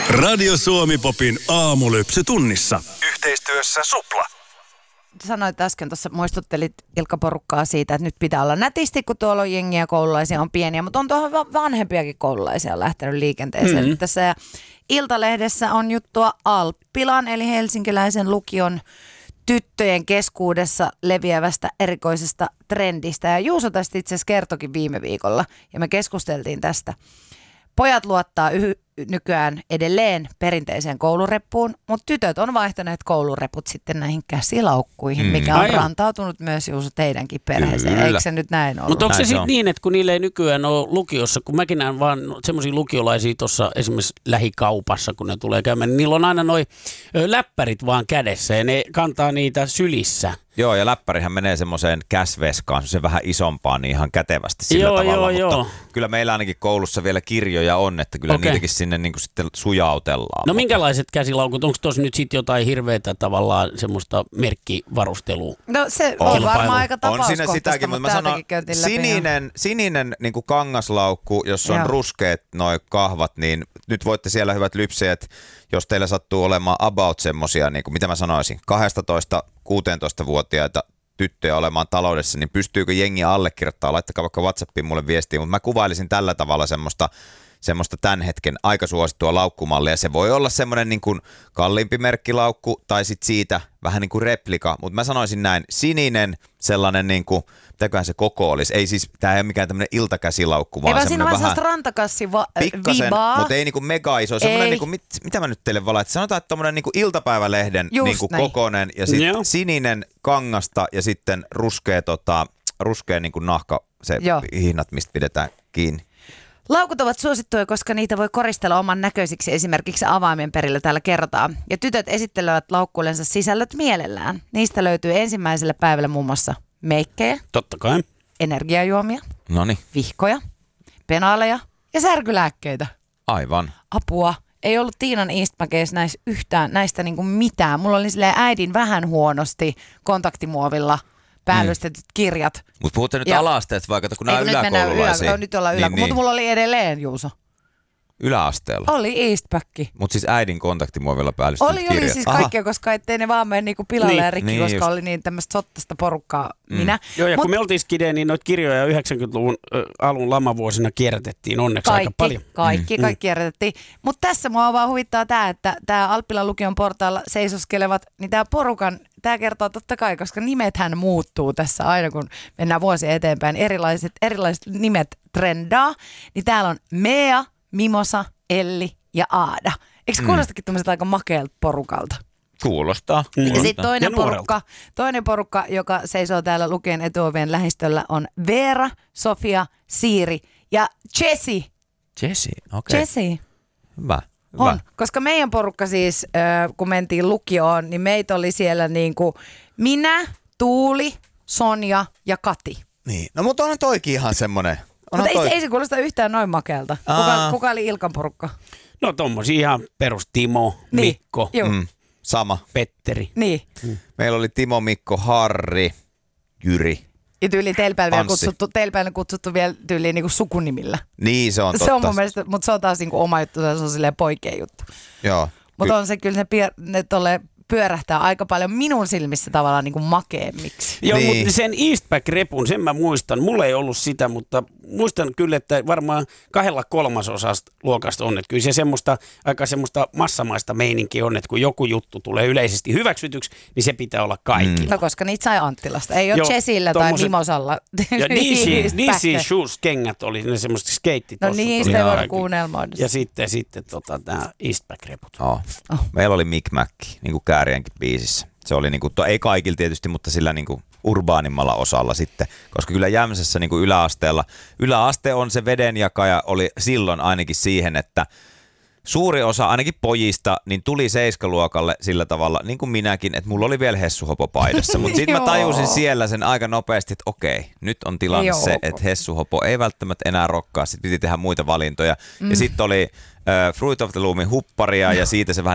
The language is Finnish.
Radio Suomi-popin aamulypsy tunnissa. Yhteistyössä Supla. Sanoit äsken tuossa, muistuttelit Ilkka-porukkaa siitä, että nyt pitää olla nätisti, kun tuolla on jengiä, koululaisia on pieniä, mutta on tuohon vanhempiakin koululaisia lähtenyt liikenteeseen tässä. Ja Iltalehdessä on juttua Alppilan, eli helsinkiläisen lukion tyttöjen keskuudessa leviävästä erikoisesta trendistä. Ja Juuso tästä itse asiassa kertokin viime viikolla, ja me keskusteltiin tästä. Pojat luottaa nykyään edelleen perinteiseen koulureppuun, mutta tytöt on vaihtaneet koulureput sitten näihin käsilaukkuihin, mikä on rantautunut myös Juuso teidänkin perheeseen. Kyllä. Eikö se nyt näin ollut? Mutta onko se sitten niin, että kun niillä ei nykyään ole lukiossa, kun mäkin näen vaan semmoisia lukiolaisia tuossa esimerkiksi lähikaupassa, kun ne tulee käymään, niin niillä on aina noi läppärit vaan kädessä ja ne kantaa niitä sylissä. Joo, ja läppärihän menee semmoiseen käsveskaan, se vähän isompaan, niin ihan kätevästi sillä tavalla. Mutta kyllä meillä ainakin koulussa vielä kirjoja on, että kyllä niitäkin sinne niin kuin sitten sujautellaan. No minkälaiset käsilaukut? Onko tuossa nyt sitten jotain hirveätä tavallaan semmoista merkkivarustelua? No se on varmaan aika On tapauskohtaista, siinä sitäkin, mutta mä sanon sininen kangaslaukku, jos on ruskeat noi kahvat, niin nyt voitte siellä hyvät lypsejät, jos teillä sattuu olemaan about semmosia, niin kuin mitä mä sanoisin, 12-16-vuotiaita tyttöjä olemaan taloudessa, niin pystyykö jengi allekirjoittaa? Laittakaa vaikka WhatsAppiin mulle viestiä, mutta mä kuvailisin tällä tavalla semmoista tämän hetken aika suosittua laukkumallia. Se voi olla semmoinen niin kuin kalliimpi merkkilaukku tai sitten siitä vähän niin kuin replika, mutta mä sanoisin näin, sininen sellainen niin kuin, mitäköhän se koko olisi, ei siis, tää ei ole mikään tämmöinen iltakäsilaukku, vaan semmoinen vähän sellaista rantakassi-vibaa. mutta ei niin kuin mega iso, semmoinen niin kuin, mitä mä nyt teille valaitsin, sanotaan, että tommoinen niin kuin iltapäivälehden niin kuin kokoinen ja sitten sininen kangasta ja sitten ruskea niin kuin nahka, se hihnat, mistä pidetään kiinni. Laukut ovat suosittuja, koska niitä voi koristella oman näköisiksi esimerkiksi avaimen perillä täällä kerrotaan. Ja tytöt esittelevät laukkuillensa sisällöt mielellään. Niistä löytyy ensimmäiselle päivälle muun muassa meikkejä, totta kai, energiajuomia, vihkoja, penaaleja ja särkylääkkeitä. Aivan. Apua. Ei ollut Tiinan Eastmäkeissä yhtään näistä niinku mitään. Mulla oli silleen äidin vähän huonosti kontaktimuovilla päällystetyt kirjat. Mutta puhutte nyt ala-asteesta vaikka, kun nämä yläkoululaisia. Nyt ollaan yläkoululaisia, mutta mulla oli edelleen, Juuso. Yläasteella? Oli Eastpäkki. Mutta siis äidin kontaktimuovilla päällystetyt kirjat. Oli siis kaikkea, koska ettei ne vaan mene niinku pilalle ja rikki, koska oli niin tämmöistä sottasta porukkaa minä. Joo, ja kun me oltiin skideen, niin noita kirjoja 90-luvun alun lamavuosina kierrätettiin onneksi aika paljon. Kaikki kierrätettiin. Mutta tässä mua vaan huvittaa tämä, että tämä Alppilan lukion portaalla seisoskelevat, niin tämä porukan, tämä kertoo totta kai, koska nimethän muuttuu tässä aina, kun mennään vuosia eteenpäin. Erilaiset nimet trendaa, niin täällä on Mea, Mimosa, Elli ja Aada. Eikö kuulostakin tämmöiset aika makealta porukalta? Kuulostaa. Ja sitten toinen porukka, joka seisoo täällä lukion etuovien lähistöllä, on Veera, Sofia, Siiri ja Jessie. Jessie, okei. Jessie. Hyvä. On, koska meidän porukka siis, kun mentiin lukioon, niin meitä oli siellä niinku minä, Tuuli, Sonja ja Kati. Niin, no mutta on toikin ihan semmoinen. Mutta ei se kuulosta yhtään noin makealta. Kuka oli Ilkan porukka? No tommosia ihan perus Timo, Mikko, sama. Petteri. Niin. Meillä oli Timo, Mikko, Harri, Jyri. Ja tyyliin teillä kutsuttu vielä tyyliin niinku sukunimillä. Niin, se on totta. Se on mun mielestä, mutta se on taas niinku oma juttu, se on silleen poikien juttu. Joo. Mutta on se kyllä ne pyörähtää aika paljon minun silmissä tavallaan niin kuin makeemmiksi. Joo, mutta sen Eastpack-repun, sen mä muistan. Mulla ei ollut sitä, mutta muistan kyllä, että varmaan 2/3 luokasta on. Että kyllä se aika semmoista massamaista meininkiä on, että kun joku juttu tulee yleisesti hyväksytyksi, niin se pitää olla kaikilla. No koska niitä sai Anttilasta. Ei ole Jessillä tai Mimosalla. Ja DC Shoes-kengät oli ne semmoiset skeittit. No niistä ei voida kuunnelmoida. Ja sitten tämä Eastpack-reput. Meillä oli Mick Mac, niin kuin Kääriänkin biisissä. Se oli niinku, ei kaikilla tietysti, mutta sillä niinku urbaanimmalla osalla sitten, koska kyllä Jämsässä niinku yläaste on se vedenjakaja, oli silloin ainakin siihen, että suuri osa ainakin pojista niin tuli 7-luokalle sillä tavalla, niin kuin minäkin, että mulla oli vielä hessuhopo paidassa, mutta sitten mä tajusin siellä sen aika nopeasti, että okei, nyt on tilanne se, että hessuhopo ei välttämättä enää rokkaa, sitten piti tehdä muita valintoja ja sitten oli Fruit of the Loomin hupparia ja siitä se vähän